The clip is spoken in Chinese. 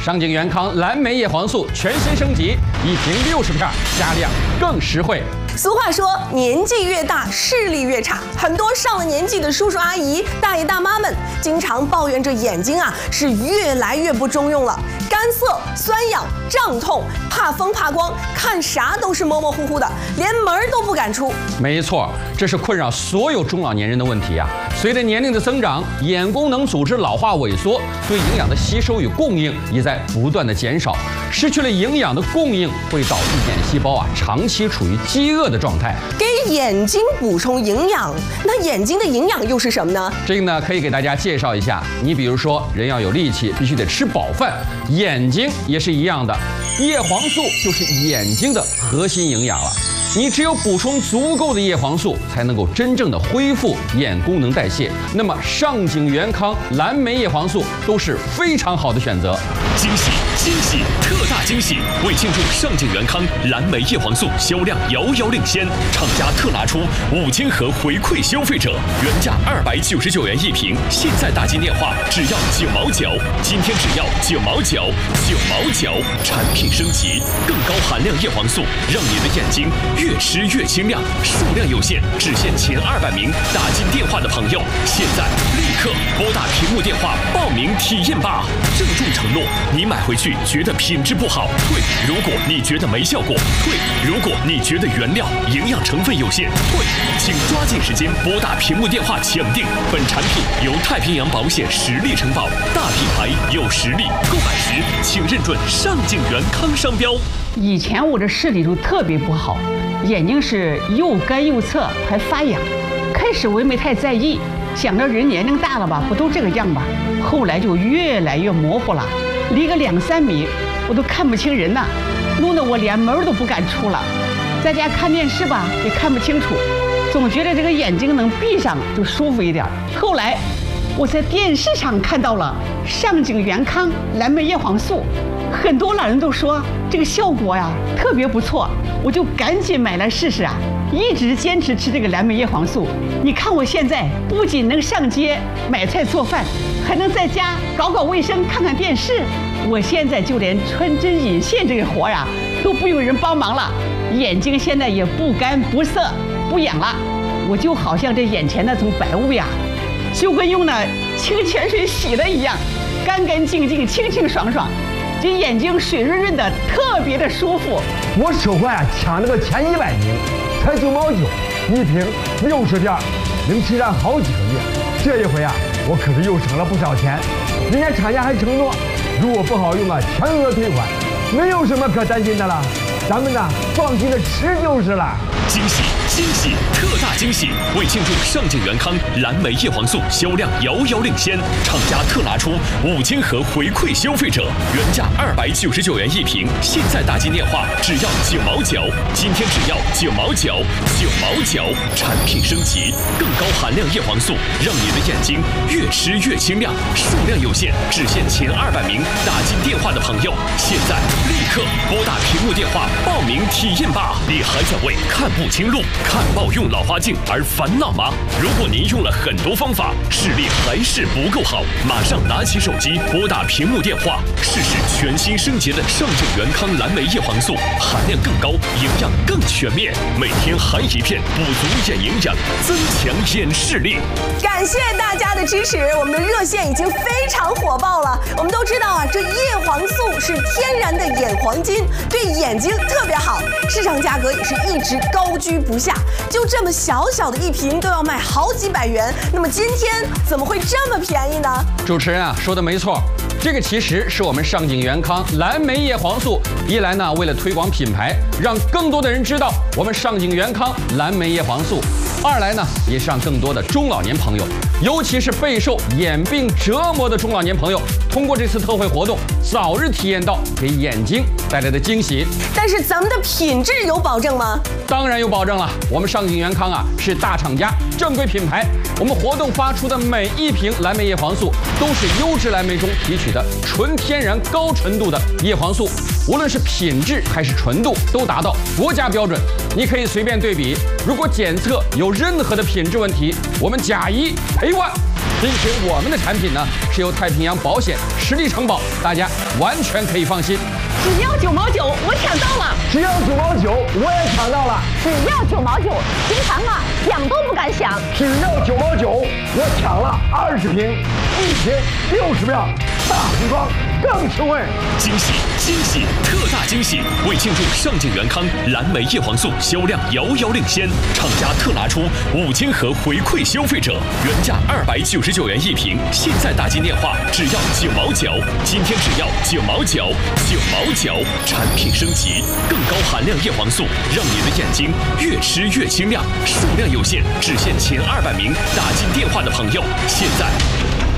上景元康蓝莓叶黄素全新升级，一瓶60片，加量更实惠。 俗话说，年纪越大，视力越差。很多上了年纪的叔叔阿姨、大爷大妈们，经常抱怨着眼睛是越来越不中用了，干涩、酸痒、胀痛，怕风怕光，看啥都是模模糊糊的，连门都不敢出。 没错，这是困扰所有中老年人的问题啊。随着年龄的增长，眼功能组织老化萎缩，对营养的吸收与供应也在不断的减少。失去了营养的供应，会导致眼细胞长期处于饥饿的状态。 给眼睛补充营养，那眼睛的营养又是什么呢？ 这个呢，可以给大家介绍一下。你比如说，人要有力气，必须得吃饱饭，眼睛也是一样的。叶黄素就是眼睛的核心营养了。你只有补充足够的叶黄素，才能够真正的恢复眼功能代谢。那么上景元康蓝莓叶黄素都是非常好的选择。 惊喜惊喜特大惊喜！为庆祝上景元康蓝莓叶黄素销量遥遥领先，厂家特拿出5000盒回馈消费者，原价299元一瓶，现在打进电话只要9毛9，今天只要9毛9，9毛9，产品升级，更高含量叶黄素，让你的眼睛越吃越清亮。数量有限，只限前200名打进电话的朋友，现在立刻拨打屏幕电话报名体验吧！郑重承诺，你买回去觉得品质不好退，如果你觉得没效果退，如果你觉得原料营养成分有限退，请抓紧时间拨打屏幕电话抢订。本产品由太平洋保险实力承保，大品牌有实力，购买时请认准上景元康商标。 以前我的视力都特别不好，眼睛是又干又涩，还发痒。开始我也没太在意，想着人年龄大了吧，不都这个样吧。后来就越来越模糊了，离个2、3米我都看不清人了，弄得我连门都不敢出了。在家看电视吧，也看不清楚，总觉得这个眼睛能闭上就舒服一点。后来我在电视上看到了上景元康蓝莓叶黄素，很多老人都说这个效果特别不错，我就赶紧买来试试一直坚持吃这个蓝莓叶黄素。你看我现在不仅能上街买菜做饭，还能在家搞搞卫生、看看电视。我现在就连穿针引线这个活都不用人帮忙了，眼睛现在也不干不涩不痒了。我就好像这眼前那层白雾就跟用那清泉水洗的一样，干干净净、清清爽爽，这眼睛水润润的，特别的舒服。 我手环抢了个前100名，才9毛9，一瓶60片，能吃上好几个月。这一回我可是又省了不少钱。人家厂家还承诺，如果不好用全额退款，没有什么可担心的了。咱们放心的吃就是了。 惊喜惊喜特大惊喜！为庆祝上景元康蓝莓叶黄素销量遥遥领先，厂家特拿出5000盒回馈消费者，原价299元一瓶，现在打进电话只要9毛9，今天只要9毛9，9毛9，产品升级，更高含量叶黄素，让你的眼睛越吃越清亮。数量有限，只限前200名打进电话的朋友，现在立刻拨打屏幕电话报名体验吧！你还在为看不清路、看报用老花镜而烦恼吗？如果您用了很多方法，视力还是不够好，马上拿起手机拨打屏幕电话，试试全新升级的上景元康蓝莓叶黄素，含量更高，营养更全面，每天含1片，补足眼营养，增强眼视力。 感谢大家的支持，我们的热线已经非常火爆了。我们都知道这叶黄素是天然的眼黄金，对眼睛特别好，市场价格也是一直高居不下，就这么小小的一瓶都要卖好几百元。那么今天怎么会这么便宜呢？ 主持人说的没错，这个其实是我们上景元康蓝莓叶黄素，一来呢为了推广品牌，让更多的人知道我们上景元康蓝莓叶黄素；二来呢也是让更多的中老年朋友，尤其是备受眼病折磨的中老年朋友，通过这次特惠活动，早日体验到给眼睛带来的惊喜。 但是咱们的品质有保证吗？ 当然有保证了，我们上景元康是大厂家、正规品牌，我们活动发出的每一瓶蓝莓叶黄素都是优质蓝莓中提取的纯天然高纯度的叶黄素，无论是品质还是纯度都达到国家标准。你可以随便对比，如果检测有任何的品质问题，我们假一赔万。 并且我们的产品呢是由太平洋保险实力承保，大家完全可以放心。 只要9毛9，我抢到了！ 只要9毛9，我也抢到了！ 只要9毛9，平常啊想都不敢想。 只要9毛9，我抢了20瓶，1瓶60秒，大瓶装更实惠。 惊喜惊喜特大惊喜！为庆祝上镜元康蓝莓叶黄素销量遥遥领先，厂家特拿出5000盒回馈消费者，原价299元1瓶，现在打进电话只要9毛9，今天只要9毛9，9毛9，产品升级，更高含量叶黄素，让你的眼睛越吃越清亮。数量有限，只限前200名打进电话的朋友，现在